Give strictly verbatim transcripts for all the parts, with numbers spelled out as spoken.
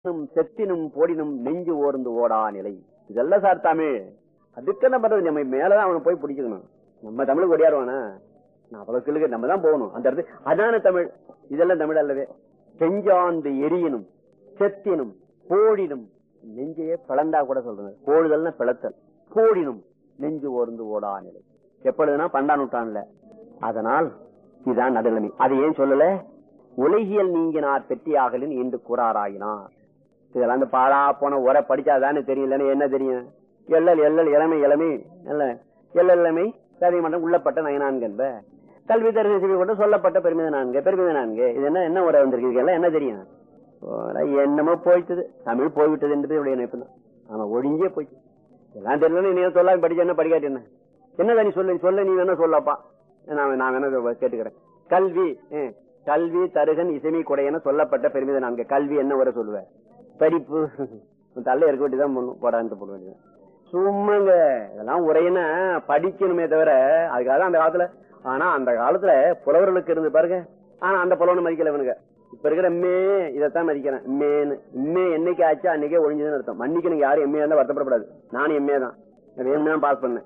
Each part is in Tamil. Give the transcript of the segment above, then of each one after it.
செத்தினும் போடினும் நெஞ்சு ஓர்ந்து ஓடா நிலை. இதெல்லாம் சார் தமிழ். அதுக்கு என்ன பண்றது? நம்ம மேலதான் அவனை போய் பிடிக்கணும். நம்ம தமிழுக்கு ஒடியாருவானா? அவ்வளவு கிளுக்கு நம்ம தான் போகணும் அந்த இடத்து. அதான தமிழ். இதெல்லாம் தமிழ் அல்லவே. செஞ்சாந்து எரியினும் செத்தினும் போடினும் நெஞ்சையே பிளந்தா கூட சொல்றாங்க. போடுதல்னா பிளத்தல். போடினும் நெஞ்சு ஓர்ந்து ஓடா நிலை. எப்பொழுதுனா பண்டாம் நூற்றாண்டுல. அதனால் இதுதான் நடுநிலைமை. அதை ஏன் சொல்லல? உலகியல் நீங்கினார் பெற்றியாகலின் என்று கூறாராயினார். இதெல்லாம் அந்த பாழா போன உரை படிச்சாதானே தெரியல. என்ன தெரியும்? எல்லல் எல்லல் இளமை இளமை எல்லல் இளமை சதிமன்றம் உள்ளப்பட்ட நயனான்கு என்ப கல்வி தரிசி கொண்டு சொல்லப்பட்ட பெருமித நான்கு பெருமித நான்கு. இது என்ன என்ன உரை வந்திருக்கு? எல்லாம் என்ன தெரியும்? என்னமோ போயிட்டது. தமிழ் போய்விட்டது என்பது இவருடைய நினைப்பு தான். ஆனா ஒழிஞ்சே போயிட்டு எல்லாம் தெரியல. நீ சொல்லாம படிச்ச என்ன படிக்காட்டு என்ன என்னதான் நீ சொல்ல சொல்ல நீ வேணா சொல்லப்பா. நான் நான் வேணா கேட்டுக்கிறேன். கல்வி கல்வி தருகன் இசைமை கொடையென சொல்லப்பட்ட பெருமித நான்கு. கல்வி என்ன வர சொல்லுவேன்? படிப்பு தள்ள இருக்க வேண்டியதான் பண்ணும். போடான்னு போட வேண்டியதான். சும்மாங்க இதெல்லாம் உரையினா படிக்கணுமே தவிர அதுக்காக அந்த காலத்துல. ஆனா அந்த காலத்துல புலவர்களுக்கு இருந்து பாருங்க. ஆனா அந்த புலவனை மதிக்கல இவனுங்க. இப்ப இருக்கிற மே இதைத்தான் மதிக்கிறேன். மேன்னு இம்மே என்னைக்கு ஆச்சு அன்னைக்கே ஒழிஞ்சதுன்னு அர்த்தம். அன்னைக்கு நீங்க யாரும் எம்ஏ இருந்தா வருத்தப்படக்கூடாது. நானும் எம்ஏ தான் வேணும்தான் பாஸ் பண்ணேன்.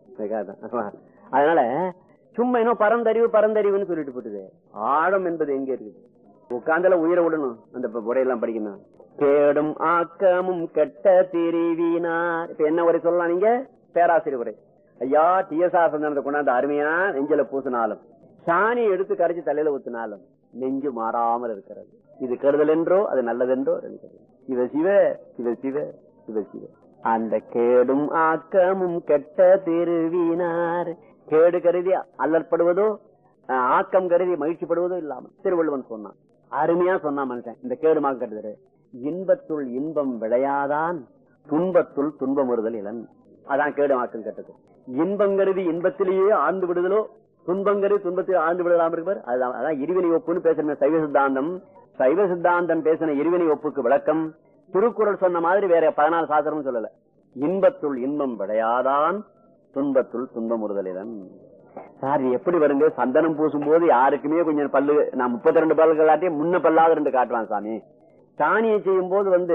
அதனால சும்மா இன்னும் பரந்தறிவு பரந்தறிவுன்னு சொல்லிட்டு போட்டுது. ஆழம் என்பது எங்க இருக்குது? உட்கார்ந்தால உயிரை விடணும். அந்த உரையெல்லாம் படிக்கணும். கேடும் ஆக்கமும் கெட்ட திரிவினார். இப்ப என்ன உரை சொல்லலாம் நீங்க? பேராசிரியர் உரை. ஐயா டி எஸ் ஆர் சந்தனத்தை கொண்டாந்து அருமையா நெஞ்சில பூசினாலும் சாணி எடுத்து கரைச்சி தலையில ஊத்தினாலும் நெஞ்சு மாறாமல் இருக்கிறது. இது கருதல் என்றோ அது நல்லதென்றோ சிவ சிவ சிவ சிவ சிவ சிவ. அந்த கேடும் ஆக்கமும் கெட்ட திருவினார். கேடு கருதி அல்லற்படுவதோ ஆக்கம் கருதி மகிழ்ச்சிப்படுவதோ இல்லாமல் திருவள்ளுவன் சொன்னான். அருமையா சொன்னா மனுஷன். இந்த கேடு மாக்கம் கட்டுது. இன்பத்துள் இன்பம் விளையாதான் துன்பத்துள் துன்பம் வருதல் இளன். அதான் கேடு மாக்கம் கட்டது. இன்பம் கருதி இன்பத்திலேயே ஆழ்ந்து விடுதலோ துன்பம் கருதி துன்பத்தில் ஆழ்ந்து விடலாம் இருப்பார். அதுதான் அதான் இருவினை ஒப்புன்னு பேசுற சைவ சித்தாந்தம். சைவ சித்தாந்தம் பேசின இருவினை ஒப்புக்கு விளக்கம் திருக்குறள் சொன்ன மாதிரி வேற பதினாலு சாஸ்திரம் சொல்லல. இன்பத்துள் இன்பம் விளையாதான் துன்பத்துள் துன்பம் உறுதலிடன். சார் எப்படி வருங்க? சந்தனம் பூசும் போது யாருக்குமே கொஞ்சம் பல்லு நான் முப்பத்தி ரெண்டு பல்களாட்டியும் முன்ன பல்லாவது ரெண்டு காட்டுவான் சாமி. சாணியை செய்யும் போது வந்து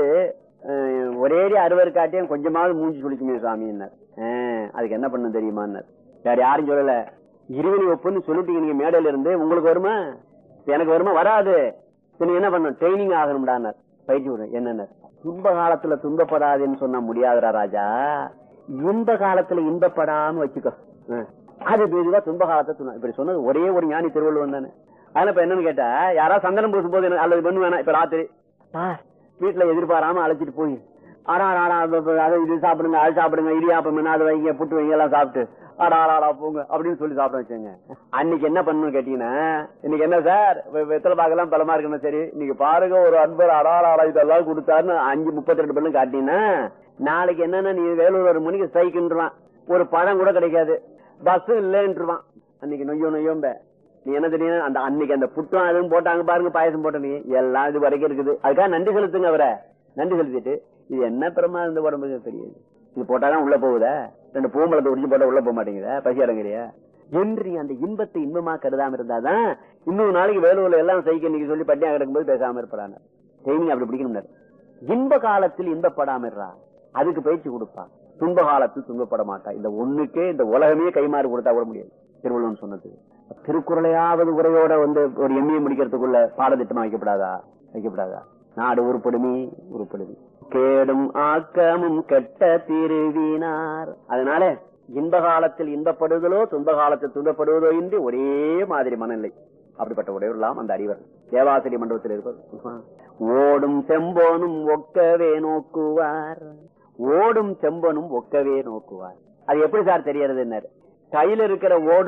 ஒரே அறுவர் காட்டியும் கொஞ்சமாவது மூஞ்சி சுழிக்குமே சாமின்னார். அதுக்கு என்ன பண்ண தெரியுமான்னார். வேற யாரும் சொல்லல. இருவினை ஒப்புன்னு சொல்லிட்டீங்க நீங்க மேடையில இருந்து. உங்களுக்கு வருமா? எனக்கு வருமா? வராது. என்ன பண்ணும்? ட்ரைனிங் ஆகணும்டானார். பயிற்சி விடும். என்னன்னார்? துன்ப காலத்துல துன்பப்படாதுன்னு சொன்னா முடியாதுரா ராஜா. இன்ப காலத்துல இன்பப்படாம வச்சுக்கோ. அது பேருவா துன்ப காலத்தை இப்படி சொன்னது ஒரே ஒரு ஞானி திருவள்ளுவன் தானே. அதனால இப்ப என்னன்னு கேட்டா யாராவது சந்தனம் பூசும் போது அல்லது பண்ணு வேணா. இப்ப ராத்திரி வீட்டுல எதிர்பாராம அழைச்சிட்டு போய் ஆடா ஆடா அதை இது சாப்பிடுங்க அது சாப்பிடுங்க இடியாப்பம் அது வைங்க புட்டு வைங்க எல்லாம் சாப்பிட்டு ஆடா ஆடா போங்க அப்படின்னு சொல்லி சாப்பிட வச்சுங்க. அன்னைக்கு என்ன பண்ணணும் கேட்டீங்கன்னா இன்னைக்கு என்ன சார் வெத்தலை பாக்கெல்லாம் பலமா இருக்குன்னா சரி இன்னைக்கு பாருங்க ஒரு அன்பர் அடா ஆடா இதெல்லாம் கொடுத்தாருன்னு அஞ்சு முப்பத்தி ரெண்டு பண்ணு காட்டீங்கன்னா நாளைக்கு என்னன்னா நீ வேலூர் ஒரு மணிக்கு ஸ்ட்ரைக்குன்றான். ஒரு பழம் கூட கிடைக்காது. பஸ் இல்லைன்றான். அன்னைக்கு நொய்யோ நொய்யோம்ப நீ என்ன தெரியும்? அந்த அன்னைக்கு அந்த புட்டம் அதுவும் போட்டாங்க பாருங்க. பாயசம் போட்ட நீ எல்லாம் இது வரைக்கும் இருக்குது. அதுக்காக நன்றி செலுத்துங்க. அவரை நன்றி செலுத்திட்டு இது என்ன பெருமா இந்த உடம்புக்கு தெரியுது. இது போட்டாதான் உள்ள போகுதா? ரெண்டு பூம்பளத்தை உடிச்சு போட்டா உள்ள போக மாட்டேங்குதா? பசி அடங்குறியா என்று அந்த இன்பத்தை இன்பமா கருதாம இருந்தாதான் இன்னொரு நாளைக்கு வேலூர்ல எல்லாம் சைக்கிள் இன்னைக்கு சொல்லி பட்டியா கிடக்கும் போது பேசாம இருப்பாங்க. ட்ரைனிங் அப்படி பிடிக்கணும். இன்ப காலத்தில் இன்பப்படாம இருறா. அதுக்கு பயிற்சி கொடுப்பான். துன்ப காலத்தில் துன்பப்பட மாட்டா. இந்த ஒண்ணுக்கே இந்த உலகமே கைமாறு கொடுத்தா கூட முடியாது. திருவள்ளுவன் சொன்னது. திருக்குறளையாவது உரையோட வந்து ஒரு எம்ஏ முடிக்கிறதுக்குள்ள பாடத்திட்டமா வைக்கப்படாதா? வைக்கப்படாதா? நாடு உருப்படுமே உருப்படுமே. கேடும் ஆக்கமும் கெட்ட திருவினார். அதனால இன்ப காலத்தில் இன்பப்படுவதோ துன்ப காலத்தில் துன்பப்படுவதோ இன்றி ஒரே மாதிரி மனநிலை. அப்படிப்பட்ட உடையவர்களாம் அந்த அறிவர். தேவாசிரிய மண்டபத்தில் இருப்பார். ஓடும் செம்போனும் ஒக்கவே நோக்குவார். ஓடும் செம்பனும் ஒக்கவே நோக்குவார். அது எப்படி சார் தெரியறது? கையில இருக்கிற ஓடு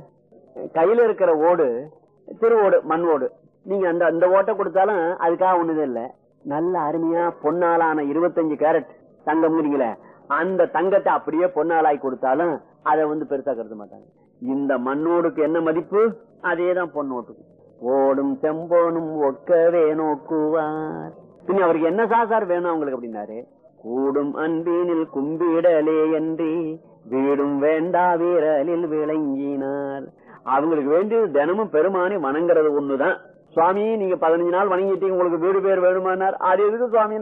கையில இருக்கிற ஓடு திருவோடு மண் ஓடு. நீங்க அந்த அந்த ஓட்டை கொடுத்தாலும் அதுக்காக ஒண்ணுதே இல்ல. நல்ல அருமையா பொன்னாலான இருபத்தஞ்சு கேரட் தங்கம்ங்கிறீங்களே அந்த தங்கத்தை அப்படியே பொன்னாலாய் கொடுத்தாலும் அதை வந்து பெருசா கருத மாட்டாங்க. இந்த மண்ணோடுக்கு என்ன மதிப்பு? அதேதான் பொன்னோட்டுக்கு. ஓடும் செம்போனும் ஒக்கவே நோக்குவார். பின்ன அவருக்கு என்ன சாசார் வேணும் அவங்களுக்கு அப்படின்னாரு. கூடும் அன்பினில் கும்பிடலே என்று வீடும் வேண்டா வீரலில் விளங்கினார். அவங்களுக்கு வேண்டியது தினமும் பெருமானி வணங்குறது ஒண்ணுதான். சுவாமி நீங்க பதினஞ்சு நாள் வணங்கிட்டீங்க உங்களுக்கு வீடு பேர் வேணுமானார். அது எதுக்கு சுவாமி